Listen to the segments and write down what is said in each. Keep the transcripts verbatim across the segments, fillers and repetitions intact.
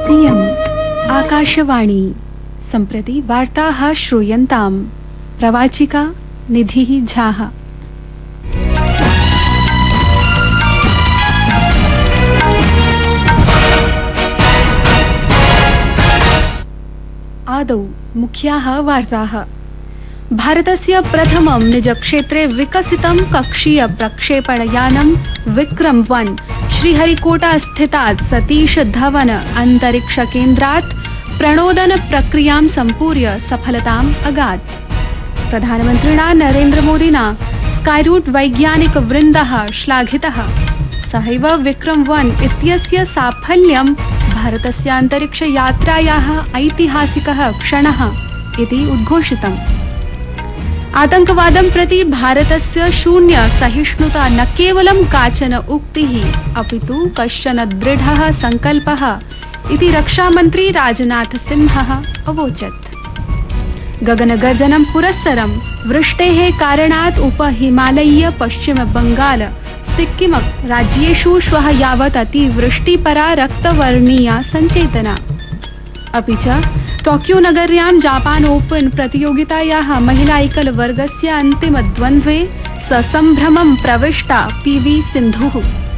इयम् आकाशवाणी। सम्प्रति वार्ताः श्रूयन्ताम्। प्रवाचिका निधिः झाः। आदौ मुख्याः वार्ताः। भारतस्य प्रथमं निजक्षेत्रे विकसितं कक्षीय प्रक्षेपणयानं विक्रम वन श्रीहरिकोटा स्थितात् सतीश धवन अंतरिक्ष केन्द्रात् प्रणोदन प्रक्रियां सम्पूर्य सफलताम् अगात्। प्रधानमन्त्रिणा नरेन्द्र मोदिना स्काईरूट वैज्ञानिक वृन्दः श्लाघितः। सहैव विक्रम वन इत्यस्य साफल्यं भारतस्य अंतरिक्ष यात्रायाः ऐतिहासिकः क्षणः इति उद्घोषितम्। आतंकवादं प्रति भारतस्य शून्य सहिष्णुता न केवलं काचन उक्तिः अपितु कश्चन दृढः संकल्पः इति रक्षामन्त्री राजनाथ सिंहः अवोचत्। गगनगर्जनं पुरस्सरं वृष्टेः कारणात् उपहिमालयीय पश्चिम बंगाल सिक्किम राज्येषु श्वः यावत् अतिवृष्टिपरा रक्तवर्णीया सञ्चेतना। अपि च टोक्यो नगर्यां जापान ओपन प्रतियोगितायाः महिला एकल वर्गस्य अन्तिमद्वन्द्वे ससम्भ्रमं प्रविष्टा पीवी सिन्धुः।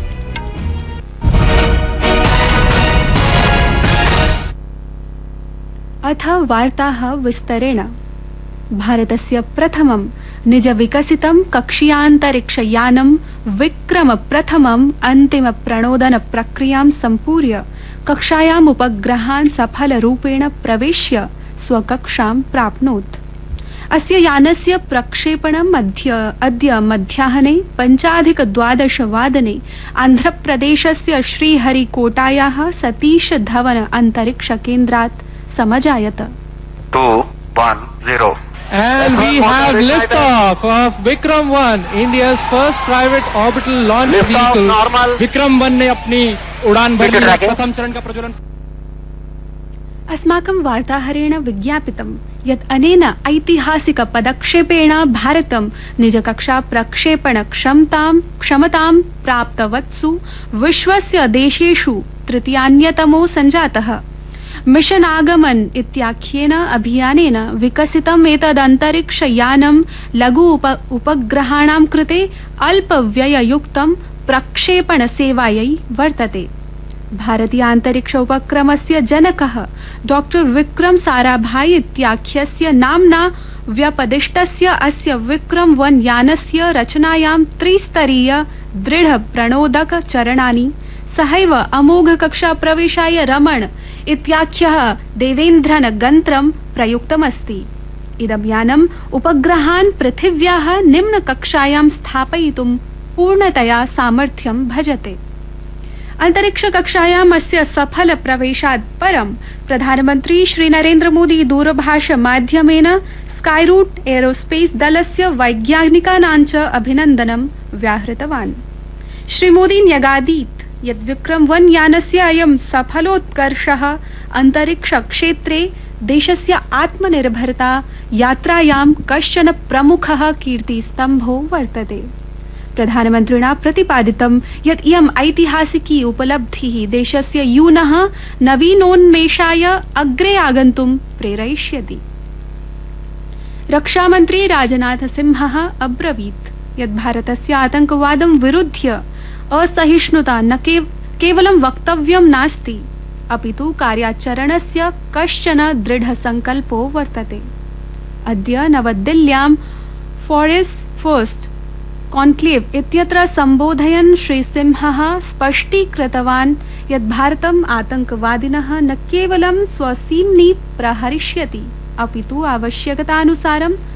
अथ वार्ताः विस्तरेण। भारतस्य प्रथमं निज विकसितं कक्षीयान्तरिक्षयानं विक्रम प्रथमं अन्तिम प्रणोदन प्रक्रियां सम्पूर्य कक्षायाम् उपग्रहान् सफलरूपेण प्रवेश्य स्वकक्षां प्राप्नोत्। अस्य यानस्य प्रक्षेपणम् अद्य अद्य मध्याह्ने पञ्चाधिक द्वादश वादने आन्ध्रप्रदेशस्य श्रीहरिकोटायाः सतीश धवन अंतरिक्ष केन्द्रात् समजायत। two one zero And we have liftoff of Vikram one, India's first private orbital launch vehicle. Vikram one ने अपनी उड़ान भरी प्रथम चरण का प्रज्वलन। अस्माकं वार्ताहरेण विज्ञापितं यत् अनेन ऐतिहासिक पदक्षेपेण भारतं निजकक्षा प्रक्षेपण क्षमतां क्षमतां प्राप्तवत्सु विश्वस्य देशेषु तृतीयान्यतमो सञ्जातः। मिशन आगमन इत्याख्येन अभियानेन विकसितम् एतद् अन्तरिक्षयानं लघु उप उपग्रहाणां कृते अल्पव्यययुक्तं प्रक्षेपण सेवायै वर्तते। भारतीय अन्तरिक्ष उपक्रमस्य जनकः डॉक्टर विक्रम साराभाई इत्याख्यस्य नाम्ना व्यपदिष्टस्य अस्य विक्रम वन यानस्य रचनायां त्रिस्तरीय दृढ प्रणोदक चरणानि सहैव अमोघ कक्षा प्रवेशाय रमण इत्याख्यः देवेन्द्रन गन्त्रं प्रयुक्तमस्ति। इदं यानम् उपग्रहान् पृथिव्याः निम्न कक्षायां स्थापयितुं पूर्णतया सामर्थ्यं भजते। अंतरिक्ष कक्षायाम् अस्य सफल प्रवेशात् परं प्रधानमन्त्री श्री नरेन्द्र मोदी दूरभाष माध्यमेन स्काईरूट एरोस्पेस दलस्य वैज्ञानिकानां च अभिनन्दनं व्याहृतवान्। श्री मोदी न्यगादीत् यत् विक्रम वन यानस्य अयं सफलोत्कर्षः अंतरिक्ष क्षेत्रे देशस्य आत्मनिर्भरता यात्रायां कश्चन प्रमुखः कीर्तिस्तम्भो वर्तते। प्रधानमन्त्रिणा प्रतिपादितं यत् इयम् ऐतिहासिकी उपलब्धिः देशस्य यूनः नवीनोन्मेषाय अग्रे आगन्तुं प्रेरयिष्यति। रक्षामन्त्री राजनाथ सिंहः अब्रवीत् यत् भारतस्य आतंकवादं विरुध्य असहिष्णुता न केव, केवलं वक्तव्यं नास्ति अपितु कार्याचरणस्य कश्चन दृढसंकल्पो वर्तते। अद्य नवदिल्ल्यां फॉरेस्ट फर्स्ट कॉन्क्लेव इत्यत्र संबोधयन् श्री सिंहः स्पष्टीकृतवान् यत् भारतम् आतंकवादिनः न केवलं स्वसीम्नि प्रहरिष्यति अपितु आवश्यकतानुसारं